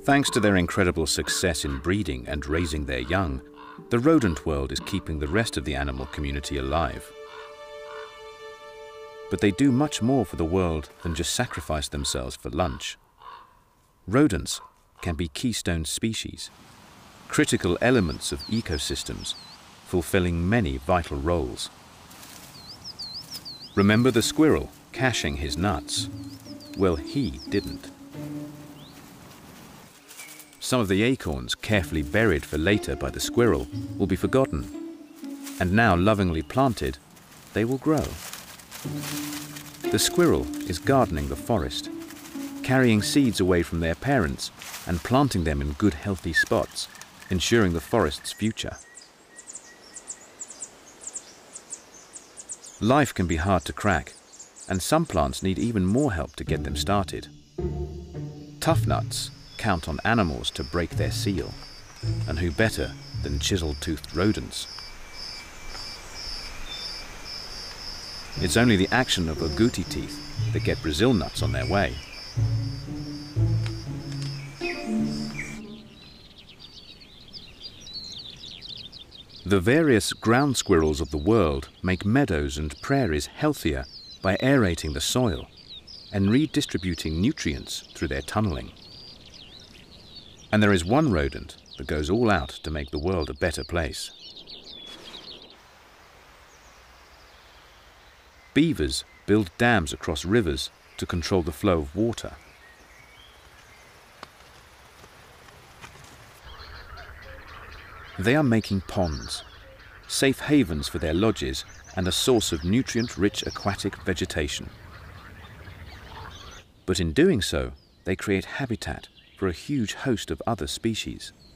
Thanks to their incredible success in breeding and raising their young, the rodent world is keeping the rest of the animal community alive. But they do much more for the world than just sacrifice themselves for lunch. Rodents can be keystone species, critical elements of ecosystems, fulfilling many vital roles. Remember the squirrel caching his nuts? Well, he didn't. Some of the acorns carefully buried for later by the squirrel will be forgotten, and now lovingly planted, they will grow. The squirrel is gardening the forest, carrying seeds away from their parents and planting them in good, healthy spots, ensuring the forest's future. Life can be hard to crack, and some plants need even more help to get them started. Tough nuts count on animals to break their seal, and who better than chisel-toothed rodents? It's only the action of agouti teeth that get Brazil nuts on their way. The various ground squirrels of the world make meadows and prairies healthier by aerating the soil and redistributing nutrients through their tunneling. And there is one rodent that goes all out to make the world a better place. Beavers build dams across rivers to control the flow of water. They are making ponds, safe havens for their lodges and a source of nutrient-rich aquatic vegetation. But in doing so, they create habitat for a huge host of other species.